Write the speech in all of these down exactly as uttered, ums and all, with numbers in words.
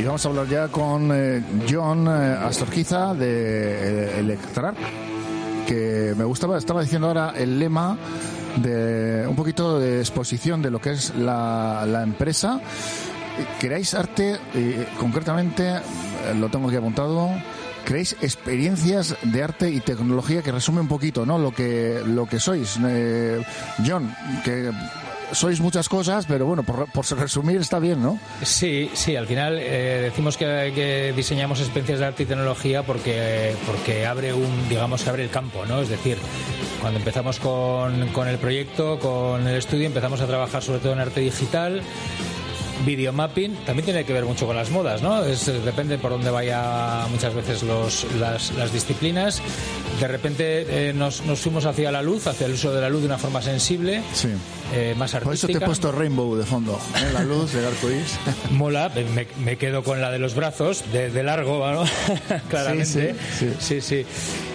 Y vamos a hablar ya con eh, Jon eh, Astorquiza de eh, Electrarc, que me gustaba, estaba diciendo ahora el lema de un poquito de exposición de lo que es la, la empresa. Creáis arte, eh, concretamente, eh, lo tengo aquí apuntado, creáis experiencias de arte y tecnología que resume un poquito, ¿no?, lo que lo que sois. Eh, Jon, que sois muchas cosas, pero bueno, por, por resumir está bien, ¿no? Sí, sí, al final eh, decimos que, que diseñamos experiencias de arte y tecnología porque porque abre un, digamos que abre el campo, ¿no? Es decir, cuando empezamos con, con el proyecto, con el estudio, empezamos a trabajar sobre todo en arte digital. Videomapping también tiene que ver mucho con las modas, ¿no? Es, depende por dónde vaya muchas veces los, las, las disciplinas. De repente eh, nos, nos fuimos hacia la luz, hacia el uso de la luz de una forma sensible, sí. eh, más artística. Por eso te he puesto Rainbow de fondo, ¿eh? La luz del arcoíris. Mola, me, me quedo con la de los brazos, de, de largo, ¿no? Claramente. Sí, sí. sí, sí. sí.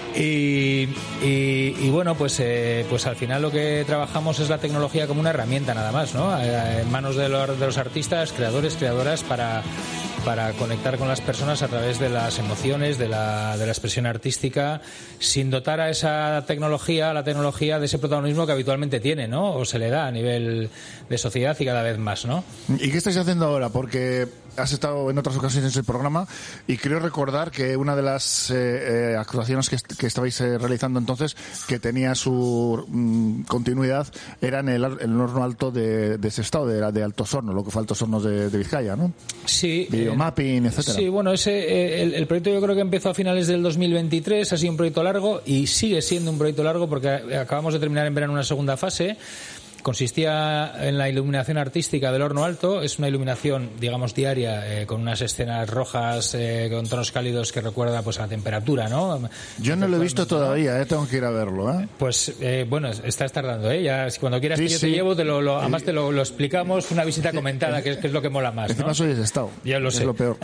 Y, y, y bueno, pues eh, pues al final lo que trabajamos es la tecnología como una herramienta nada más, ¿no? En manos de los, de los artistas, creadores, creadoras para para conectar con las personas a través de las emociones, de la, de la expresión artística, sin dotar a esa tecnología, a la tecnología de ese protagonismo que habitualmente tiene, ¿no? O se le da a nivel de sociedad y cada vez más, ¿no? ¿Y qué estáis haciendo ahora? Porque has estado en otras ocasiones en el programa y creo recordar que una de las eh, eh, actuaciones que, que estabais eh, realizando entonces, que tenía su mm, continuidad, era en el, el horno alto de, de Sestao, de, de Altos Hornos, lo que fue Altos Hornos de, de Vizcaya, ¿no? Sí. Videomapping, eh, etcétera. Sí, bueno, ese, el, el proyecto yo creo que empezó a finales del dos mil veintitrés, ha sido un proyecto largo y sigue siendo un proyecto largo porque acabamos de terminar en verano una segunda fase. Consistía en la iluminación artística del horno alto. Es una iluminación, digamos, diaria, eh, con unas escenas rojas, eh, con tonos cálidos que recuerda pues a la temperatura, ¿no? Yo no lo he visto todavía, eh, tengo que ir a verlo, ¿eh? Pues, eh, bueno, estás tardando, ¿eh? Ya, si cuando quieras sí, que yo sí. te llevo, te lo, lo, además te lo, lo explicamos, una visita comentada, que es, que es lo que mola más, Encima ¿no? soy de Sestao. Ya lo es sé. lo peor.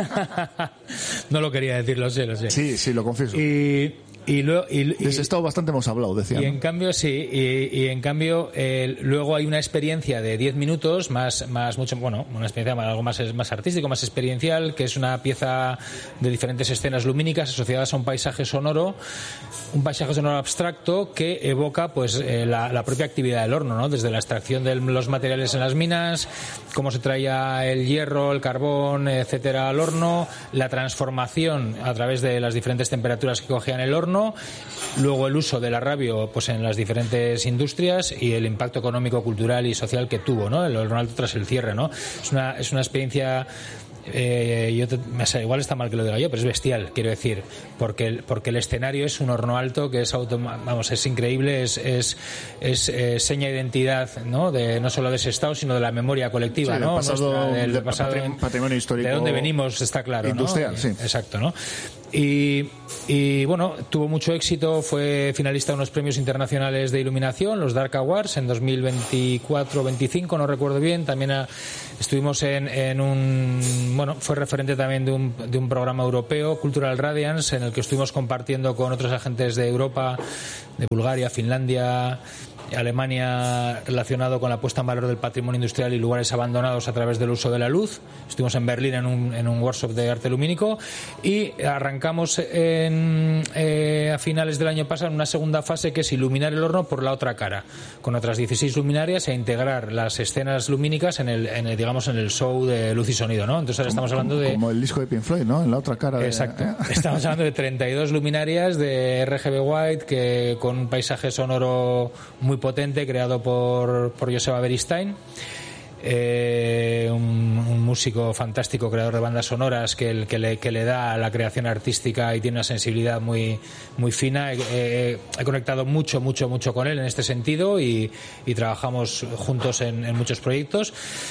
No lo quería decir, lo sé, lo sé. Sí, sí, lo confieso. Y... Y, luego, y, y, de Sestao bastante hemos hablado, decía. Y ¿no? en cambio, sí, y, y en cambio, eh, luego hay una experiencia de diez minutos, más, más mucho, bueno, una experiencia algo más, más artístico, más experiencial, que es una pieza de diferentes escenas lumínicas asociadas a un paisaje sonoro, un paisaje sonoro abstracto que evoca, pues, eh, la, la propia actividad del horno, ¿no? Desde la extracción de los materiales en las minas, cómo se traía el hierro, el carbón, etcétera, al horno, la transformación a través de las diferentes temperaturas que cogían el horno, luego el uso del arrabio pues en las diferentes industrias y el impacto económico, cultural y social que tuvo, ¿no? El horno alto tras el cierre, ¿no? Es una, es una experiencia... Eh, yo te, o sea, igual está mal que lo diga yo, pero es bestial, quiero decir, porque el, porque el escenario es un horno alto que es auto, vamos, es increíble, es es, es eh, seña de identidad, ¿no? De no solo de Sestao, sino de la memoria colectiva, sí, ¿no? Del pasado, Nuestra, del del pasado patrimonio, patrimonio histórico. De dónde venimos está claro, industrial, ¿no? Sí. Exacto, ¿no? Y, y bueno, tuvo mucho éxito, fue finalista de unos premios internacionales de iluminación, los Dark Awards, en dos mil veinticuatro veinticinco, no recuerdo bien. También a, estuvimos en, en un, bueno, fue referente también de un, de un programa europeo, Cultural Radiance, en el que estuvimos compartiendo con otros agentes de Europa, de Bulgaria, Finlandia, Alemania, relacionado con la puesta en valor del patrimonio industrial y lugares abandonados a través del uso de la luz. Estuvimos en Berlín en un, en un workshop de arte lumínico y arrancamos en, eh, a finales del año pasado en una segunda fase, que es iluminar el horno por la otra cara, con otras dieciséis luminarias, e integrar las escenas lumínicas en el, en el digamos en el show de luz y sonido, ¿no? Entonces ahora estamos hablando de... Como el disco de Pink Floyd, ¿no? En la otra cara. De... Exacto. Estamos hablando de treinta y dos luminarias de R G B White, que con un paisaje sonoro muy potente, creado por, por Joseba Beristain, eh, un, un músico fantástico, creador de bandas sonoras, que, el, que, le, que le da a la creación artística y tiene una sensibilidad muy, muy fina. He, he, he conectado mucho, mucho, mucho con él en este sentido y, y trabajamos juntos en, en muchos proyectos.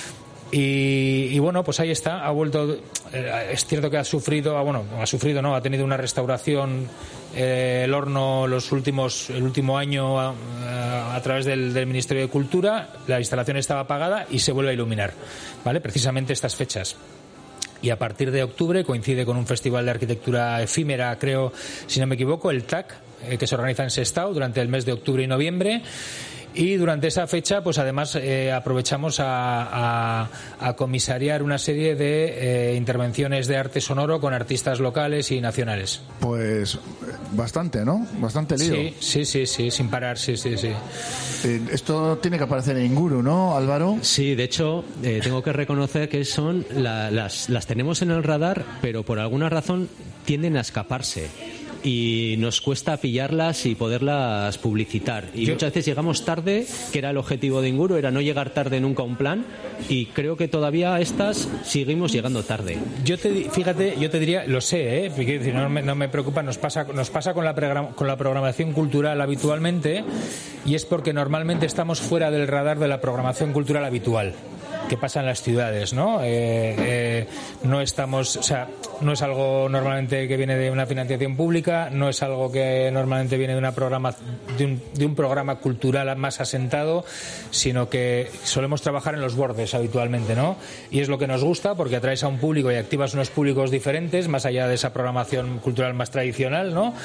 Y, y bueno, pues ahí está, ha vuelto, eh, es cierto que ha sufrido, bueno, ha sufrido, no, ha tenido una restauración eh, el horno los últimos, el último año a, a, a través del, del Ministerio de Cultura. La instalación estaba apagada y se vuelve a iluminar, ¿vale? Precisamente estas fechas. Y a partir de octubre coincide con un festival de arquitectura efímera, creo, si no me equivoco, el T A C, eh, que se organiza en Sestao durante el mes de octubre y noviembre. Y durante esa fecha, pues además eh, aprovechamos a, a, a comisariar una serie de eh, intervenciones de arte sonoro con artistas locales y nacionales. Pues bastante, ¿no? Bastante lío. Sí, sí, sí, sí, sin parar, sí, sí, sí. Eh, esto tiene que aparecer en Inguru, ¿no, Álvaro? Sí, de hecho, eh, tengo que reconocer que son la, las, las tenemos en el radar, pero por alguna razón tienden a escaparse. Y nos cuesta pillarlas y poderlas publicitar. Y Yo... muchas veces llegamos tarde, que era el objetivo de Inguru, era no llegar tarde nunca a un plan, y creo que todavía estas seguimos llegando tarde. Yo te, fíjate, yo te diría, lo sé, ¿eh? no, me, no me preocupa, nos pasa, nos pasa con la, con la programación cultural habitualmente, y es porque normalmente estamos fuera del radar de la programación cultural habitual que pasa en las ciudades, ¿no? Eh, eh, no estamos, o sea, no es algo normalmente que viene de una financiación pública, no es algo que normalmente viene de una programa, de un, de un programa cultural más asentado, sino que solemos trabajar en los bordes habitualmente, ¿no? Y es lo que nos gusta porque atraes a un público y activas unos públicos diferentes, más allá de esa programación cultural más tradicional, ¿no?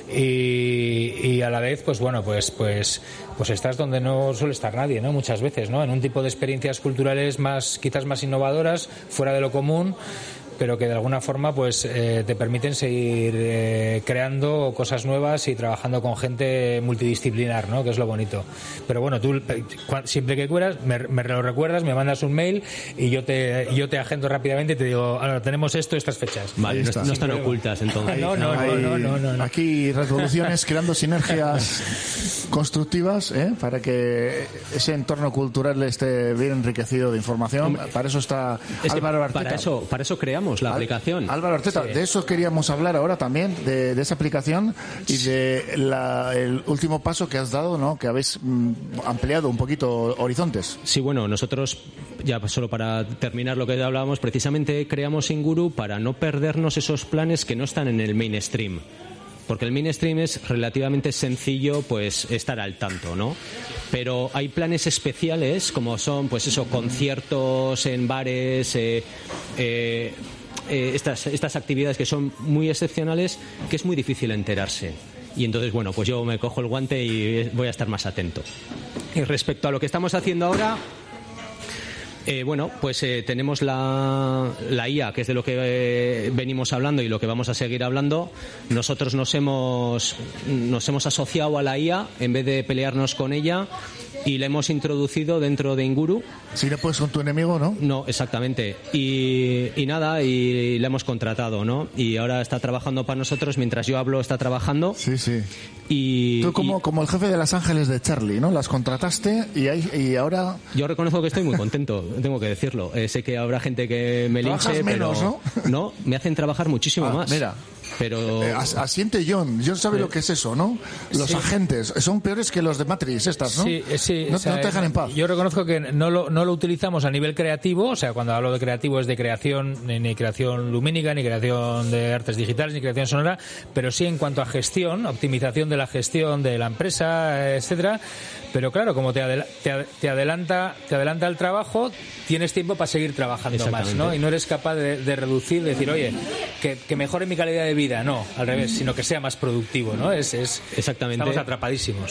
Y, y a la vez, pues bueno, pues, pues, pues estás donde no suele estar nadie, ¿no? Muchas veces, ¿no? En un tipo de experiencias culturales más, quizás más innovadoras, fuera de lo común, pero que de alguna forma pues eh, te permiten seguir eh, creando cosas nuevas y trabajando con gente multidisciplinar, ¿no? Que es lo bonito. Pero bueno, tú siempre que quieras me, me lo recuerdas, me mandas un mail y yo te yo te agendo rápidamente y te digo, ahora tenemos esto, estas fechas. Vale, no, no están ocultas entonces. No, no, no, no, no, no, no. Aquí revoluciones creando sinergias constructivas, ¿eh? Para que ese entorno cultural esté bien enriquecido de información. Para eso está es Álvaro Arteta. Para eso, para eso creamos la aplicación. Álvaro Arteta, sí. De eso queríamos hablar ahora también, de, de esa aplicación y de la, el último paso que has dado, ¿no? Que habéis mm, ampliado un poquito horizontes. Sí, bueno, nosotros, ya solo para terminar lo que hablábamos, precisamente creamos Inguru para no perdernos esos planes que no están en el mainstream. Porque el mainstream es relativamente sencillo, pues, estar al tanto, ¿no? Pero hay planes especiales, como son, pues eso, conciertos en bares, eh, eh, eh, estas, estas actividades que son muy excepcionales, que es muy difícil enterarse. Y entonces, bueno, pues yo me cojo el guante y voy a estar más atento. Y respecto a lo que estamos haciendo ahora... Eh, bueno, pues eh, tenemos la, la I A, que es de lo que eh, venimos hablando y lo que vamos a seguir hablando. Nosotros nos hemos, nos hemos asociado a la I A en vez de pelearnos con ella y la hemos introducido dentro de Inguru. Si no puedes con tu enemigo, ¿no? No, exactamente. Y, y nada, y la hemos contratado, ¿no? Y ahora está trabajando para nosotros. Mientras yo hablo, está trabajando. Sí, sí. Y, Tú como, y, como el jefe de Los Ángeles de Charlie, ¿no? Las contrataste y, hay, y ahora... Yo reconozco que estoy muy contento, tengo que decirlo. Eh, sé que habrá gente que me linche, menos, pero... ¿no? No, me hacen trabajar muchísimo ah, más. Mira. Pero... Eh, asiente John. John sabe eh, lo que es eso, ¿no? Los sí. agentes son peores que los de Matrix estas, ¿no? Sí, sí. No, o sea, no te dejan en paz. Yo reconozco que no lo, no lo utilizamos a nivel creativo, o sea, cuando hablo de creativo es de creación, ni, ni creación lumínica, ni creación de artes digitales, ni creación sonora, pero sí en cuanto a gestión, optimización de la gestión de la empresa, etcétera. Pero claro, como te, adel- te, ad- te adelanta te adelanta el trabajo, tienes tiempo para seguir trabajando más, ¿no? Y no eres capaz de, de reducir, de decir, oye, que, que mejore mi calidad de vida. No, al revés, sino que sea más productivo, ¿no? Es, es Exactamente. Estamos atrapadísimos.